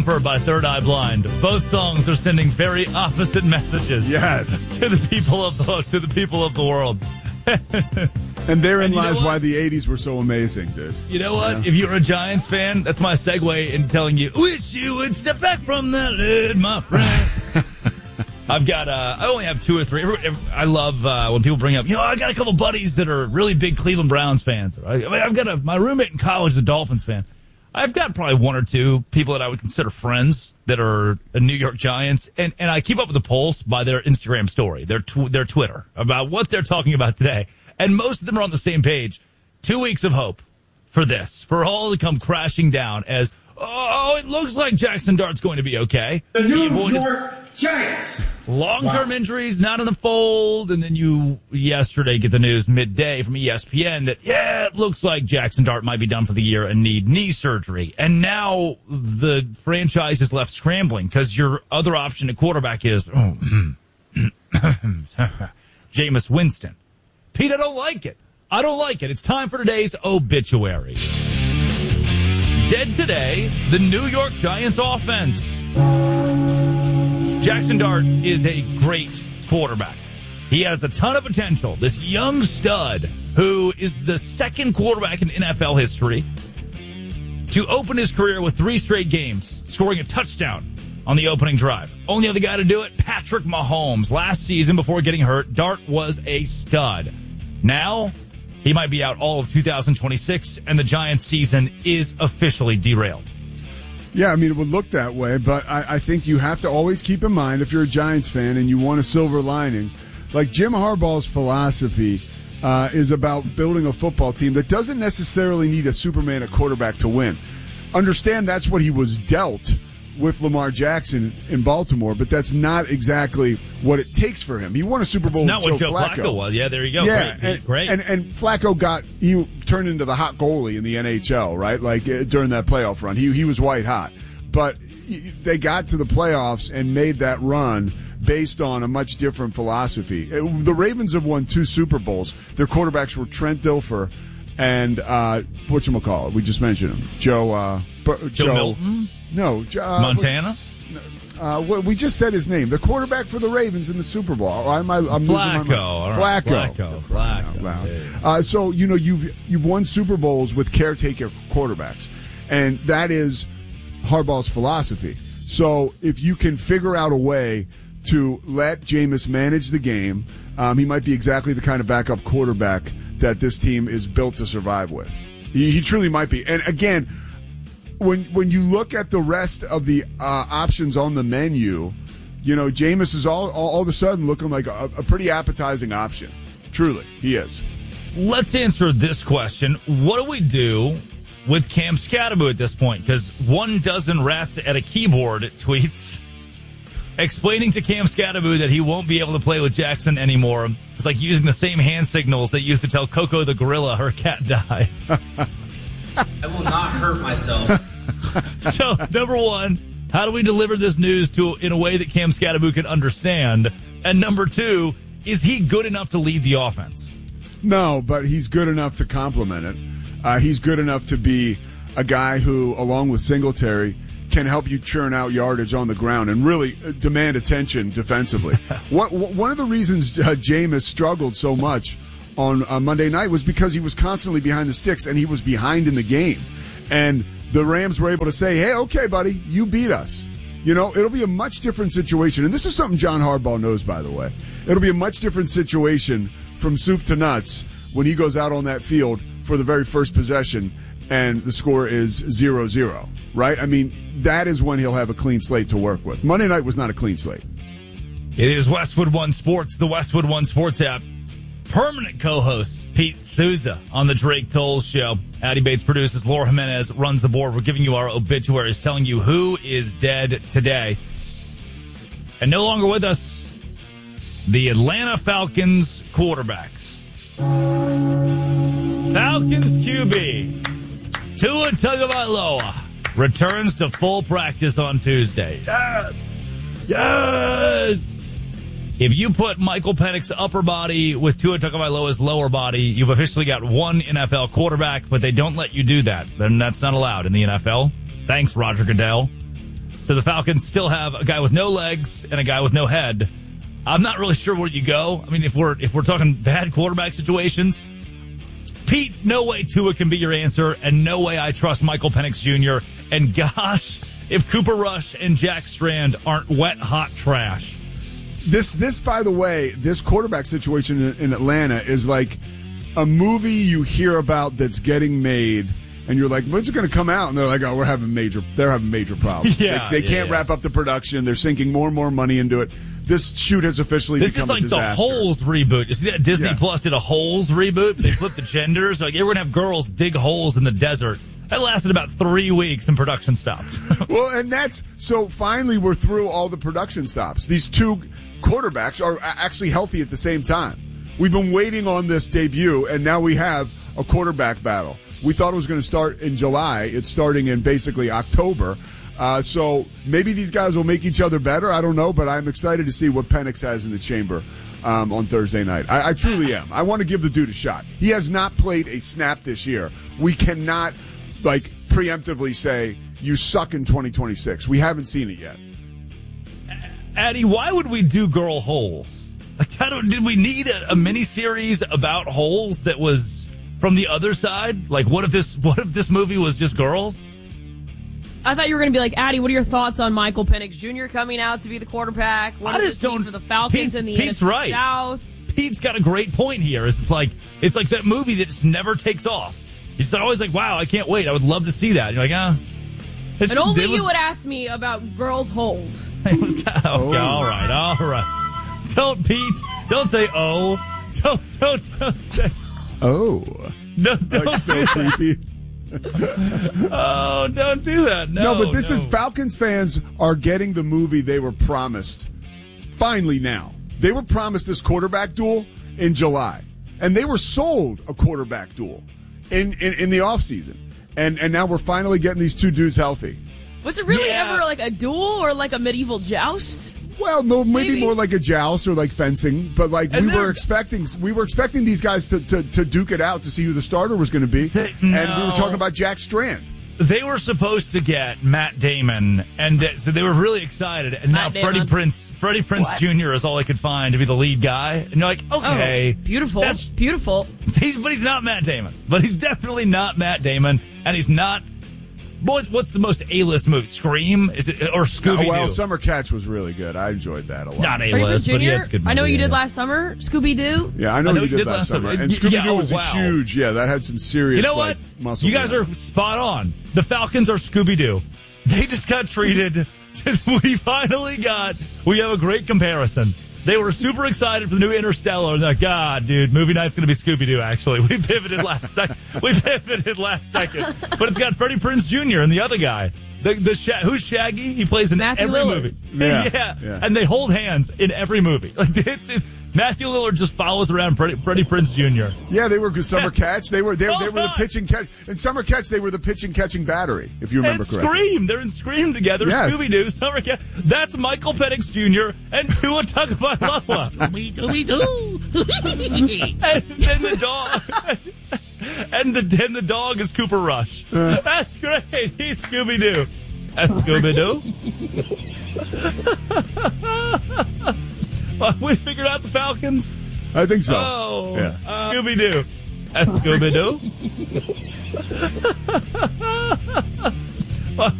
Jumper by Third Eye Blind. Both songs are sending very opposite messages. Yes. To the people of the world. And therein lies why the 80s were so amazing, dude. You know what? Yeah. If you're a Giants fan, that's my segue into telling you, wish you would step back from that lid, my friend. I only have two or three. I love when people bring up, I got a couple buddies that are really big Cleveland Browns fans. I've got my roommate in college is a Dolphins fan. I've got probably one or two people that I would consider friends that are New York Giants, and I keep up with the pulse by their Instagram story, their Twitter, about what they're talking about today. And most of them are on the same page. 2 weeks of hope for all to come crashing down as, it looks like Jackson Dart's going to be okay. The New York Giants. Long-term injuries not in the fold, and then you yesterday get the news midday from ESPN that, it looks like Jackson Dart might be done for the year and need knee surgery. And now the franchise is left scrambling because your other option at quarterback is Jameis Winston. Pete, I don't like it. It's time for today's obituary. Dead today, the New York Giants offense. Jackson Dart is a great quarterback. He has a ton of potential. This young stud who is the second quarterback in NFL history to open his career with 3 straight games, scoring a touchdown on the opening drive. Only other guy to do it, Patrick Mahomes. Last season, before getting hurt, Dart was a stud. Now, he might be out all of 2026, and the Giants' season is officially derailed. Yeah, I mean, it would look that way, but I think you have to always keep in mind, if you're a Giants fan and you want a silver lining, like Jim Harbaugh's philosophy is about building a football team that doesn't necessarily need a Superman at quarterback to win. Understand that's what he was dealt with Lamar Jackson in Baltimore, but that's not exactly what it takes for him. He won a Super Bowl with Joe Flacco. That's not what Joe Flacco was. Yeah, there you go. Yeah, great. And Flacco he turned into the hot goalie in the NHL, right? Like during that playoff run. He was white hot. But they got to the playoffs and made that run based on a much different philosophy. The Ravens have won 2 Super Bowls. Their quarterbacks were Trent Dilfer and whatchamacallit? We just mentioned him. Joe Milton? No. Montana? We just said his name. The quarterback for the Ravens in the Super Bowl. I'm losing my mind. Flacco. So, you've won Super Bowls with caretaker quarterbacks. And that is Harbaugh's philosophy. So if you can figure out a way to let Jameis manage the game, he might be exactly the kind of backup quarterback that this team is built to survive with. He truly might be. And again, when you look at the rest of the options on the menu, Jameis is all of a sudden looking like a pretty appetizing option. Truly, he is. Let's answer this question. What do we do with Cam Skattebo at this point? Because 12 rats at a keyboard tweets explaining to Cam Skattebo that he won't be able to play with Jackson anymore. It's like using the same hand signals they used to tell Coco the gorilla her cat died. I will not hurt myself. So, number one, how do we deliver this news in a way that Cam Skattebo can understand? And number two, is he good enough to lead the offense? No, but he's good enough to complement it. He's good enough to be a guy who, along with Singletary, can help you churn out yardage on the ground and really demand attention defensively. One of the reasons Jameis struggled so much on Monday night was because he was constantly behind the sticks and he was behind in the game. And the Rams were able to say, hey, okay, buddy, you beat us. It'll be a much different situation. And this is something John Harbaugh knows, by the way. It'll be a much different situation from soup to nuts when he goes out on that field for the very first possession and the score is 0-0, right? I mean, that is when he'll have a clean slate to work with. Monday night was not a clean slate. It is Westwood One Sports, the Westwood One Sports app. Permanent co-host Pete Souza on the Drake Toll Show. Addie Bates produces. Laura Jimenez runs the board. We're giving you our obituaries, telling you who is dead today. And no longer with us, the Atlanta Falcons quarterbacks. Falcons QB Tua Tagovailoa returns to full practice on Tuesday. Yes! If you put Michael Penix's upper body with Tua Tagovailoa's lower body, you've officially got one NFL quarterback, but they don't let you do that. Then that's not allowed in the NFL. Thanks, Roger Goodell. So the Falcons still have a guy with no legs and a guy with no head. I'm not really sure where you go. I mean, if we're talking bad quarterback situations, Pete, no way Tua can be your answer, and no way I trust Michael Penix Jr. And gosh, if Cooper Rush and Jack Strand aren't wet hot trash. This, by the way, this quarterback situation in Atlanta is like a movie you hear about that's getting made, and you're like, when's it going to come out? And they're like, oh, they're having major problems. They can't wrap up the production. They're sinking more and more money into it. This shoot has officially become a disaster. This is like the Holes reboot. You see that Disney Plus did a Holes reboot? They flipped the genders. Like, we're going to have girls dig holes in the desert. That lasted about 3 weeks and production stopped. Well, and so finally we're through all the production stops. These two quarterbacks are actually healthy at the same time. We've been waiting on this debut, and now we have a quarterback battle. We thought it was going to start in July. It's starting in basically October. So maybe these guys will make each other better. I don't know, but I'm excited to see what Penix has in the chamber on Thursday night. I truly am. I want to give the dude a shot. He has not played a snap this year. We cannot, preemptively say, you suck in 2026. We haven't seen it yet. Addy, why would we do girl holes? Did we need a mini-series about holes that was from the other side? Like, what if this movie was just girls? I thought you were going to be like, Addy, what are your thoughts on Michael Penix Jr. coming out to be the quarterback? What does it mean for the Falcons in the Pete's NFC right. South? Pete's got a great point here. It's like that movie that just never takes off. It's always like, wow, I can't wait. I would love to see that. You're like, And only you would ask me about girls' holes. All right. Don't say oh. Don't say oh. Don't say so creepy. Oh, don't do that. No, but this is Falcons fans are getting the movie they were promised. Finally now. They were promised this quarterback duel in July. And they were sold a quarterback duel in the offseason. And now we're finally getting these two dudes healthy. Was it really ever like a duel or like a medieval joust? Well, no, maybe more like a joust or like fencing, but we were expecting these guys to duke it out to see who the starter was going to be, and we were talking about Jack Strand. They were supposed to get Matt Damon, and so they were really excited. And now Freddie Prinze Jr. is all they could find to be the lead guy. And you're like, okay, beautiful, that's beautiful. But he's not Matt Damon. But he's definitely not Matt Damon, and he's not. What's the most A-list movie? Scream? Is it or Scooby-Doo? Well, Summer Catch was really good. I enjoyed that a lot. Not A-list, but yes, good movie. I know you did last summer. Scooby-Doo. Yeah, I know you did last summer. And Scooby-Doo was huge. Yeah, that had some serious. You know what? Muscle. You guys are spot on. The Falcons are Scooby-Doo. They just got treated. We have a great comparison. They were super excited for the new Interstellar. And they're like, God, dude, movie night's going to be Scooby-Doo, actually. We pivoted last second. But it's got Freddie Prinze Jr. and the other guy. Who's Shaggy? He plays in Matthew every Lillard. movie. Yeah. And they hold hands in every movie. Matthew Lillard just follows around Freddie Prinze Jr. Yeah, they were Summer Catch. They were the pitch and catch. In Summer Catch, they were the pitch and catching battery, if you remember correctly. Scream. They're in Scream together. Yes. Scooby-Doo, Summer Catch. That's Michael Penix Jr. and Tua Tagovailoa. Scooby-Doo. And then the dog. And the dog is Cooper Rush. That's great. He's Scooby-Doo. That's Scooby-Doo. We figured out the Falcons? I think so. Oh, yeah. Scooby-Doo. That's Scooby-Doo.